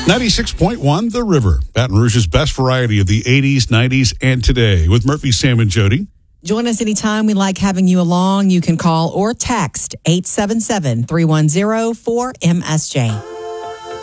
96.1 The River, Baton Rouge's best variety of the 80s, 90s, and today with Murphy, Sam, and Jody. Join us anytime. We like having you along. You can call or text 877-310-4MSJ.